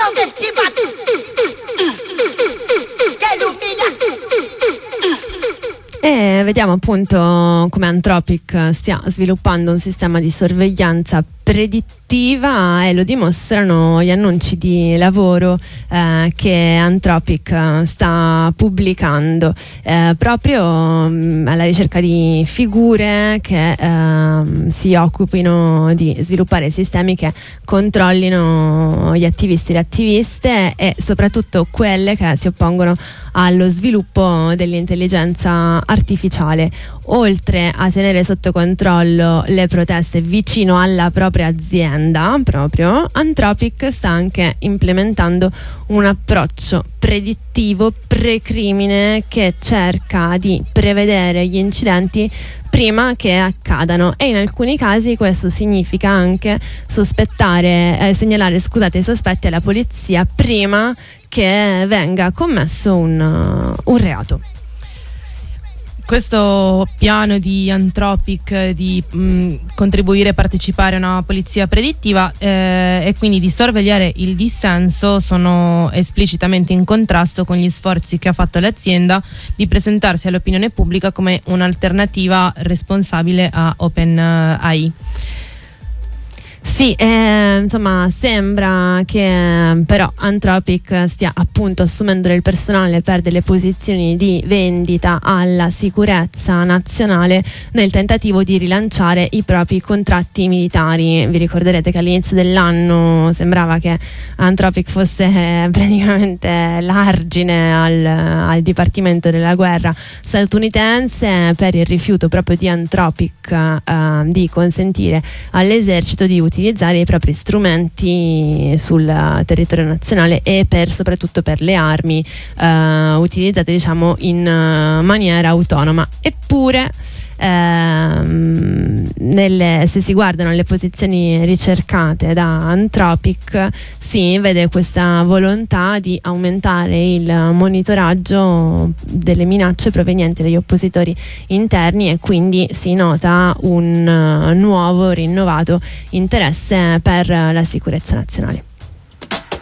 che ci fa, che l'umilia. E vediamo appunto come Anthropic stia sviluppando un sistema di sorveglianza predittiva, e lo dimostrano gli annunci di lavoro che Anthropic sta pubblicando proprio alla ricerca di figure che si occupino di sviluppare sistemi che controllino gli attivisti e le attiviste, e soprattutto quelle che si oppongono allo sviluppo dell'intelligenza artificiale. Oltre a tenere sotto controllo le proteste vicino alla propria azienda, proprio Anthropic sta anche implementando un approccio predittivo pre-crimine che cerca di prevedere gli incidenti prima che accadano, e in alcuni casi questo significa anche segnalare i sospetti alla polizia prima che venga commesso un reato. Questo piano di Anthropic di contribuire a partecipare a una polizia predittiva e quindi di sorvegliare il dissenso sono esplicitamente in contrasto con gli sforzi che ha fatto l'azienda di presentarsi all'opinione pubblica come un'alternativa responsabile a OpenAI. Sì, insomma sembra che però Anthropic stia appunto assumendo del personale per delle posizioni di vendita alla sicurezza nazionale nel tentativo di rilanciare i propri contratti militari. Vi ricorderete che all'inizio dell'anno sembrava che Anthropic fosse praticamente l'argine al Dipartimento della Guerra statunitense per il rifiuto proprio di Anthropic di consentire all'esercito di utilizzare i propri strumenti sul territorio nazionale e soprattutto per le armi utilizzate diciamo in maniera autonoma. Eppure se si guardano le posizioni ricercate da Anthropic, si vede questa volontà di aumentare il monitoraggio delle minacce provenienti dagli oppositori interni, e quindi si nota un nuovo rinnovato interesse per la sicurezza nazionale.